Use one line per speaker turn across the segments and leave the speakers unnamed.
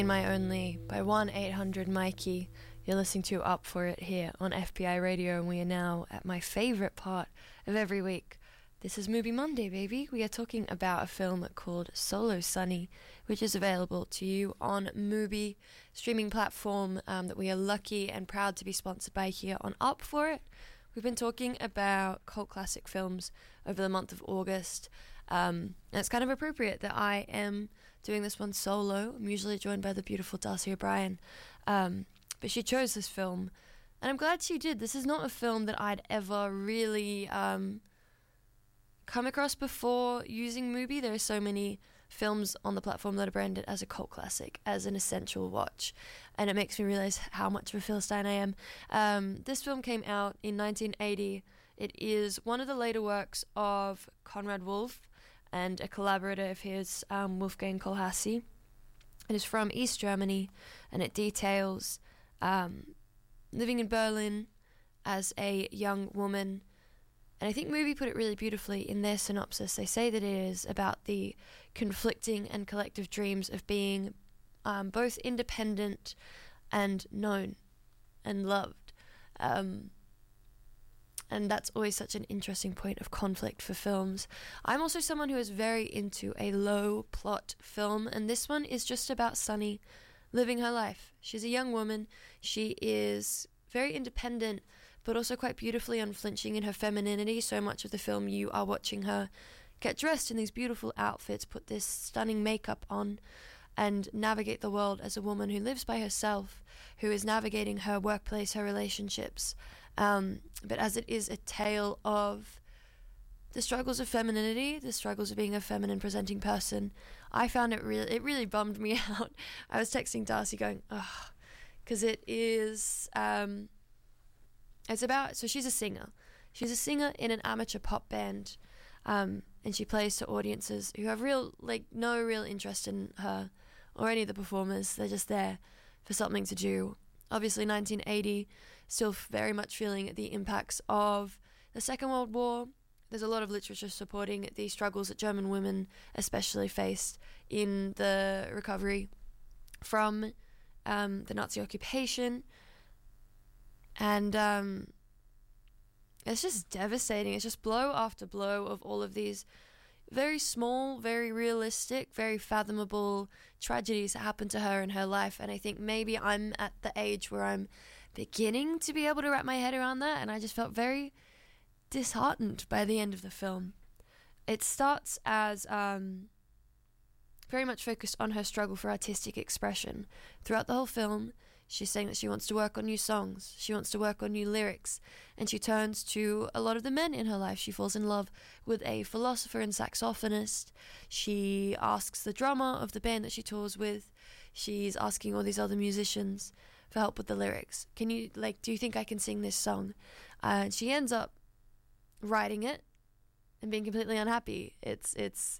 In My Only by 1-800 Mikey. You're listening to Up For It here on FPI Radio, and we are now at my favourite part of every week. This is Movie Monday, baby. We are talking about a film called Solo Sunny, which is available to you on Mubi, streaming platform that we are lucky and proud to be sponsored by here on Up For It. We've been talking about cult classic films over the month of August. And it's kind of appropriate that I am doing this one solo. I'm usually joined by the beautiful Darcy O'Brien. But she chose this film, and I'm glad she did. This is not a film that I'd ever really come across before using Mubi. There are so many films on the platform that are branded as a cult classic, as an essential watch, and it makes me realize how much of a Philistine I am. This film came out in 1980. It is one of the later works of Conrad Wolf and a collaborator of his, Wolfgang Kolhasi. It is from East Germany, and it details living in Berlin as a young woman. And I think Mubi put it really beautifully in their synopsis. They say that it is about the conflicting and collective dreams of being both independent and known and loved. And that's always such an interesting point of conflict for films. I'm also someone who is very into a low plot film, and this one is just about Sunny living her life. She's a young woman. She is very independent, but also quite beautifully unflinching in her femininity. So much of the film you are watching her get dressed in these beautiful outfits, put this stunning makeup on, and navigate the world as a woman who lives by herself, who is navigating her workplace, her relationships. But as it is a tale of the struggles of femininity, the struggles of being a feminine presenting person, I found it really bummed me out. I was texting Darcy going, ugh, because it is, it's about, so she's a singer. She's a singer in an amateur pop band, and she plays to audiences who have no real interest in her or any of the performers. They're just there for something to do. Obviously 1980, still very much feeling the impacts of the Second World War. There's a lot of literature supporting the struggles that German women especially faced in the recovery from the Nazi occupation. And it's just devastating. It's just blow after blow of all of these very small, very realistic, very fathomable tragedies that happened to her in her life. And I think maybe I'm at the age where I'm beginning to be able to wrap my head around that, and I just felt very disheartened by the end of the film. It starts as very much focused on her struggle for artistic expression. Throughout the whole film, she's saying that she wants to work on new songs, she wants to work on new lyrics, and she turns to a lot of the men in her life. She falls in love with a philosopher and saxophonist. She asks the drummer of the band that she tours with. She's asking all these other musicians for help with the lyrics. Do you think I can sing this song? And she ends up writing it and being completely unhappy. It's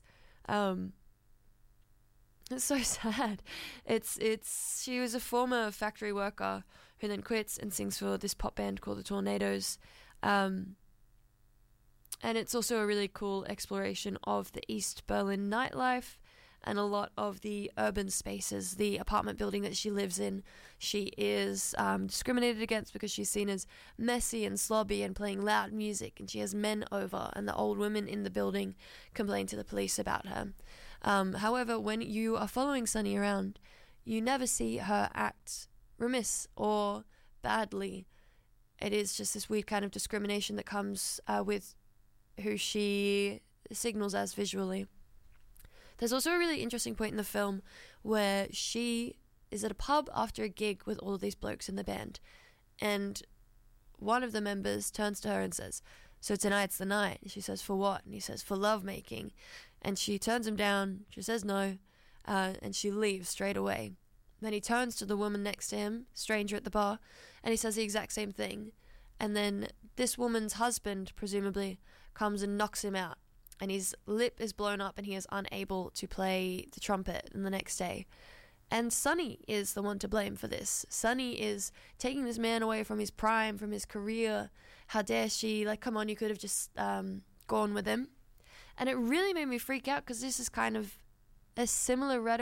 so sad. She was a former factory worker who then quits and sings for this pop band called the Tornadoes. And it's also a really cool exploration of the East Berlin nightlife and a lot of the urban spaces. The apartment building that she lives in, she is discriminated against because she's seen as messy and slobby and playing loud music, and she has men over, and the old women in the building complain to the police about her. However, when you are following Sunny around, you never see her act remiss or badly. It is just this weird kind of discrimination that comes with who she signals as visually. There's also a really interesting point in the film where she is at a pub after a gig with all of these blokes in the band, and one of the members turns to her and says, "So tonight's the night." And she says, "For what?" And he says, "For lovemaking." And she turns him down. She says no, and she leaves straight away. Then he turns to the woman next to him, stranger at the bar, and he says the exact same thing. And then this woman's husband, presumably, comes and knocks him out. And his lip is blown up and he is unable to play the trumpet the next day. And Sunny is the one to blame for this. Sunny is taking this man away from his prime, from his career. How dare she? Come on, you could have just gone with him. And it really made me freak out because this is kind of a similar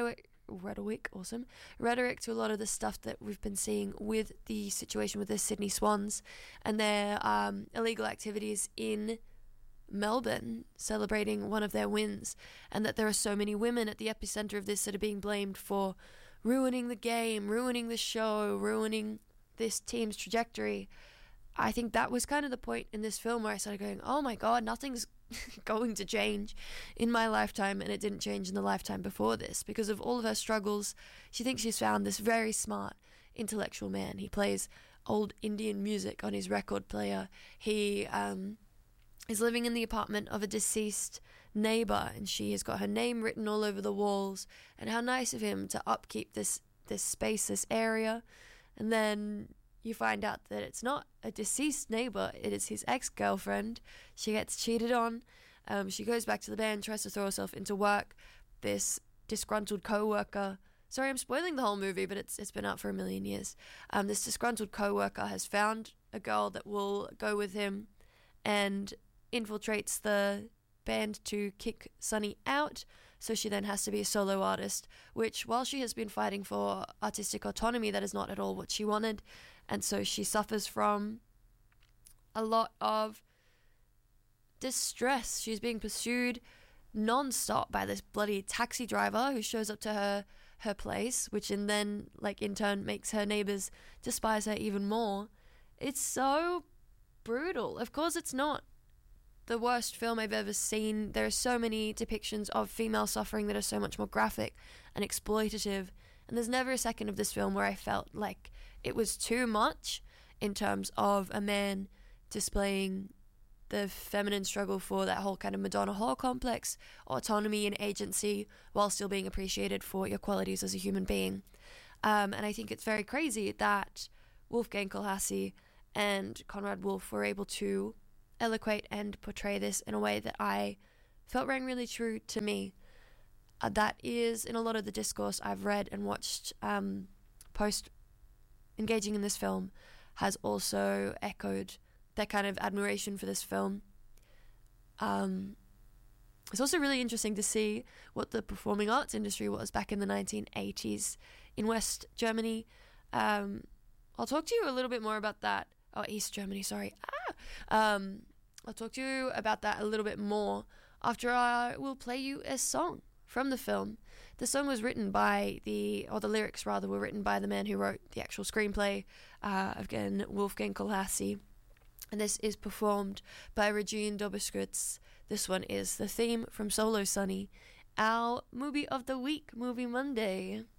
rhetoric to a lot of the stuff that we've been seeing with the situation with the Sydney Swans and their illegal activities in Melbourne celebrating one of their wins, and that there are so many women at the epicenter of this that are being blamed for ruining the game, ruining the show, ruining this team's trajectory. I think that was kind of the point in this film where I started going, oh my god, nothing's going to change in my lifetime, and it didn't change in the lifetime before this. Because of all of her struggles, she thinks she's found this very smart, intellectual man. He plays old Indian music on his record player. He is living in the apartment of a deceased neighbor, and she has got her name written all over the walls. And how nice of him to upkeep this space, this area. And then you find out that it's not a deceased neighbor, it is his ex-girlfriend. She gets cheated on. She goes back to the band, tries to throw herself into work. This disgruntled co-worker, sorry, I'm spoiling the whole movie, but it's been out for a million years. This disgruntled co-worker has found a girl that will go with him and infiltrates the band to kick Sunny out. So she then has to be a solo artist, which, while she has been fighting for artistic autonomy, that is not at all what she wanted. And so she suffers from a lot of distress. She's being pursued non-stop by this bloody taxi driver who shows up to her place, which in turn makes her neighbors despise her even more. It's so brutal. Of course, it's not the worst film I've ever seen. There are so many depictions of female suffering that are so much more graphic and exploitative, and there's never a second of this film where I felt like it was too much in terms of a man displaying the feminine struggle for that whole kind of Madonna whore complex, autonomy and agency, while still being appreciated for your qualities as a human being. And I think it's very crazy that Wolfgang Kolhassi and Conrad Wolf were able to eloquate and portray this in a way that I felt rang really true to me. That is, in a lot of the discourse I've read and watched post engaging in this film, has also echoed that kind of admiration for this film. It's also really interesting to see what the performing arts industry was back in the 1980s in West Germany. I'll talk to you a little bit more about that. Oh, East Germany, sorry. I'll talk to you about that a little bit more after I will play you a song from the film. The song was written by the lyrics rather, were written by the man who wrote the actual screenplay, again, Wolfgang Kolhassi. And this is performed by Regine Doberskritz. This one is the theme from Solo Sunny, our movie of the week, Movie Monday.